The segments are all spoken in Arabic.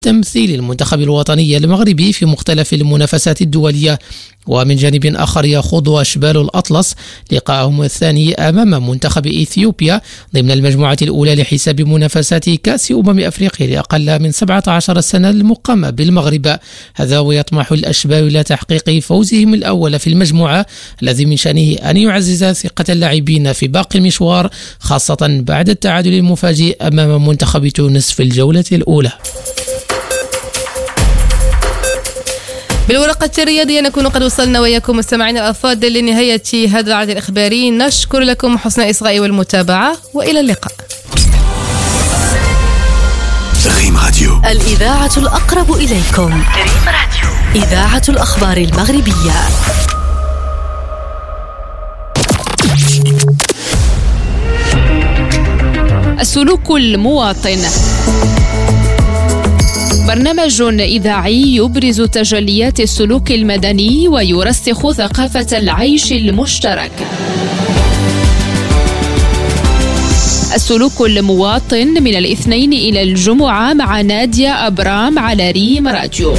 تمثيل المنتخب الوطني المغربي في مختلف المنافسات الدولية. ومن جانب آخر يخوض أشبال الأطلس لقاءهم الثاني أمام منتخب إثيوبيا ضمن المجموعة الأولى لحساب منافسات كأس أفريقيا لأقل من 17 سنة المقامة بالمغرب. هذا ويطمح الأشبال إلى تحقيق فوزهم الأول في المجموعة الذي من شأنه أن يعزز ثقة اللاعبين في باقي المشوار، خاصة بعد التعادل المفاجئ أمام منتخب تونس في الجولة الأولى. بالورقة الرياضية نكون قد وصلنا وياكم مستمعينا الأفاضل لنهاية هذا العرض الإخباري. نشكر لكم حسن الإصغاء والمتابعة وإلى اللقاء. ريم راديو، الإذاعة الأقرب إليكم. ريم راديو، إذاعة الأخبار المغربية. السلوك المواطن، برنامج إذاعي يبرز تجليات السلوك المدني ويرسخ ثقافة العيش المشترك. السلوك المواطن من الاثنين إلى الجمعة مع نادية أبرام على ريم راديو.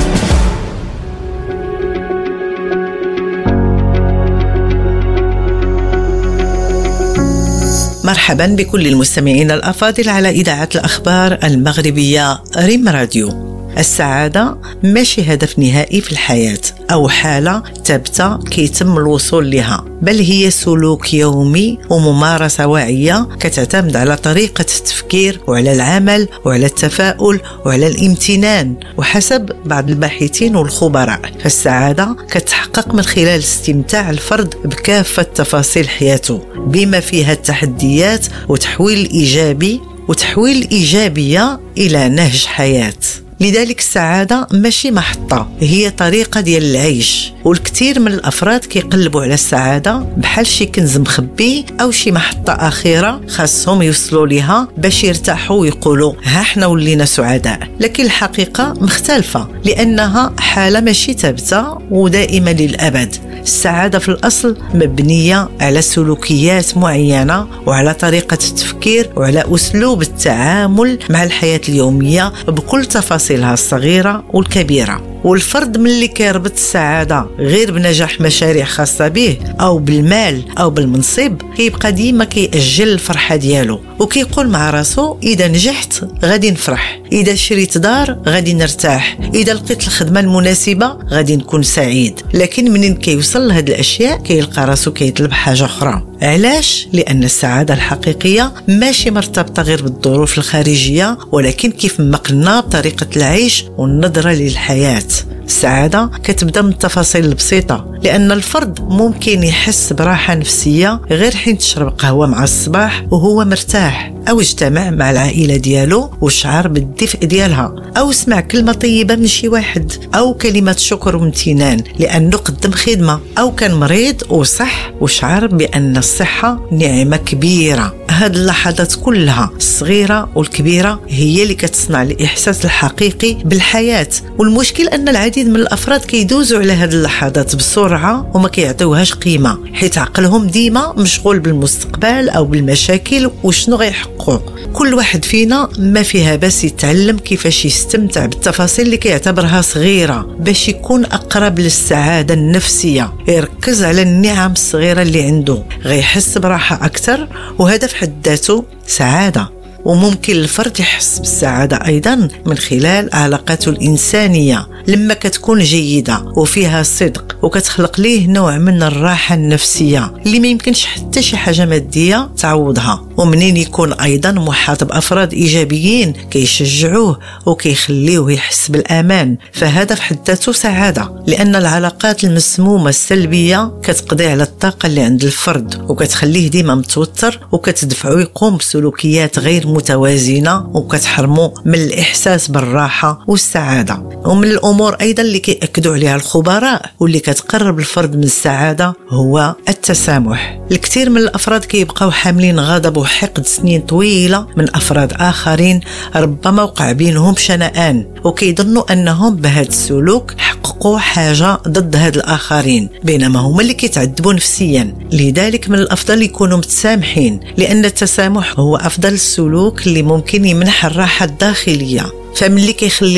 مرحبا بكل المستمعين الأفاضل على إذاعة الأخبار المغربية ريم راديو. السعادة ماشي هدف نهائي في الحياة أو حالة ثابتة كيتم الوصول لها، بل هي سلوك يومي وممارسة واعية كتعتمد على طريقة التفكير وعلى العمل وعلى التفاؤل وعلى الامتنان. وحسب بعض الباحثين والخبراء فالسعادة كتحقق من خلال استمتاع الفرد بكافة تفاصيل حياته بما فيها التحديات وتحويل الإيجابية إلى نهج حياة. لذلك السعادة ماشي محطة، هي طريقة ديال العيش. والكثير من الأفراد كيقلبوا على السعادة بحال شي كنز مخبي أو شي محطة أخيرة خاصهم يوصلوا لها باش يرتاحوا ويقولوا ها حنا ولينا سعداء. لكن الحقيقة مختلفة، لأنها حالة ماشي ثابتة ودائمة للأبد. السعادة في الأصل مبنية على سلوكيات معينة وعلى طريقة التفكير وعلى أسلوب التعامل مع الحياة اليومية بكل تفاصيلها الصغيرة والكبيرة. والفرد ملي كيربط السعادة غير بنجاح مشاريع خاصة به أو بالمال أو بالمنصب، كيبقى ديما كيأجل الفرحة ديالو وكيقول مع راسو إذا نجحت غادي نفرح، إذا شريت دار غادي نرتاح، إذا لقيت الخدمة المناسبة غادي نكون سعيد. لكن منين كيوصل لهاد الأشياء كيلقى راسو كيطلب حاجة أخرى. علاش؟ لأن السعادة الحقيقية ماشي مرتبطة غير بالظروف الخارجية، ولكن كيف ما قلنا بطريقة العيش والنظرة للحياة. السعادة كتبدا من التفاصيل البسيطة، لأن الفرد ممكن يحس براحة نفسية غير حين تشرب قهوة مع الصباح وهو مرتاح، أو اجتمع مع العائلة ديالو وشعر بالدفء ديالها، أو سمع كلمة طيبة من شي واحد، أو كلمة شكر وامتنان لأنه قدم خدمة، أو كان مريض وصح وشعر بأن الصحة نعمة كبيرة. هاد اللحظات كلها الصغيرة والكبيرة هي اللي كتصنع الإحساس الحقيقي بالحياة. والمشكل أن العديد من الأفراد كيدوزوا على هاد اللحظات بسرعة وما كيعطيوهاش قيمة، حيث عقلهم ديما مشغول بالمستقبل أو بالمشاكل وشنو غيحققوا. كل واحد فينا ما فيها بس يتعلم كيفاش يستمتع بالتفاصيل اللي كيعتبرها صغيرة باش يكون أقرب للسعادة النفسية. يركز على النعم الصغيرة اللي عنده، غيحس براحة أكثر، وهذا في حد ذاته سعادة. وممكن الفرد يحس بالسعادة أيضا من خلال علاقاته الإنسانية لما كتكون جيدة وفيها صدق، وكتخلق ليه نوع من الراحة النفسية اللي ما يمكنش حتى شي حاجة مادية تعوضها. ومنين يكون أيضا محاط بأفراد إيجابيين كيشجعوه وكيخليوه يحس بالأمان، فهذا في حد ذاته سعادة. لأن العلاقات المسمومة السلبية كتقضي على الطاقة اللي عند الفرد وكتخليه ديما متوتر، وكتدفعه يقوم بسلوكيات غير متوازنة وكتحرمه من الإحساس بالراحة والسعادة. ومن الأمور أيضا اللي كيأكدوا عليها الخبراء واللي كتقرب الفرد من السعادة هو التسامح. الكثير من الأفراد كيبقاو حاملين غضب وحقد سنين طويلة من أفراد آخرين ربما وقع بينهم شنآن، وكيظنوا أنهم بهذا السلوك حققوا حاجة ضد هاد الآخرين، بينما هما اللي كيتعذبوا نفسيا. لذلك من الأفضل يكونوا متسامحين، لأن التسامح هو أفضل السلوك اللي ممكن يمنح الراحة الداخلية. فملي كيخلي